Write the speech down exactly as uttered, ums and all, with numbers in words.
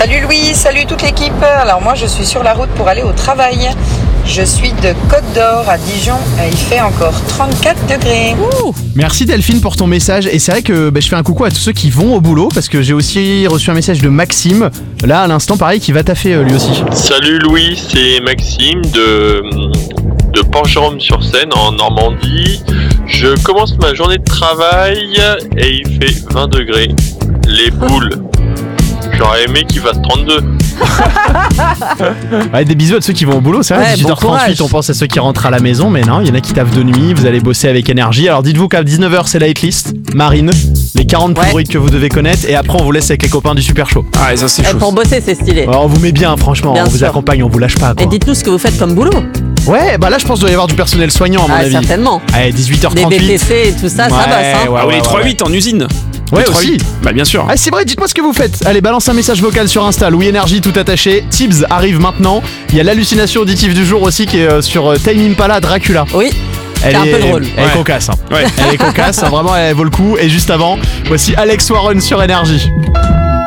Salut Louis, salut toute l'équipe. Alors moi je suis sur la route pour aller au travail. Je suis de Côte d'Or à Dijon et il fait encore trente-quatre degrés. Ouh. Merci Delphine pour ton message. Et c'est vrai que bah, je fais un coucou à tous ceux qui vont au boulot parce que j'ai aussi reçu un message de Maxime, là à l'instant pareil, qui va taffer euh, lui aussi. Salut Louis, c'est Maxime de, de Port-Jérôme-sur-Seine en Normandie. Je commence ma journée de travail et il fait vingt degrés. Les boules. J'aurais aimé qu'il fasse trente-deux. Ouais, des bisous à ceux qui vont au boulot, c'est vrai. Ouais, dix-huit heures trente-huit, bon on pense à ceux qui rentrent à la maison, mais non, il y en a qui taffent de nuit, vous allez bosser avec énergie. Alors dites-vous qu'à dix-neuf heures, c'est la hitlist. Marine, les quarante plus Ouais. bruits que vous devez connaître, et après on vous laisse avec les copains du Super Show. Ah, et ça c'est Eh, chaud. pour bosser, c'est stylé. Alors, on vous met bien, franchement, Bien on vous sûr. accompagne, on vous lâche pas, quoi. Et dites-nous ce que vous faites comme boulot. Ouais, bah là je pense qu'il doit y avoir du personnel soignant à mon Ah, avis. certainement. Allez, dix-huit heures Des trente-huit. B T C et tout ça, ça bosse, hein. ouais, Ah oui, ouais, les trois ouais. huit en usine. Ouais, Les trois aussi. huit. Bah bien sûr. Ah c'est vrai, dites-moi ce que vous faites. Allez, balance un message vocal sur Insta, Louis Énergie tout attaché. Tibbs arrive maintenant. Il y a l'hallucination auditive du jour aussi qui est euh, sur euh, Time Impala Dracula. Oui. Elle C'est un est, peu drôle. Elle est Ouais. cocasse. Hein. Ouais. Elle est cocasse, hein, vraiment elle vaut le coup. Et juste avant, voici Alex Warren sur Énergie.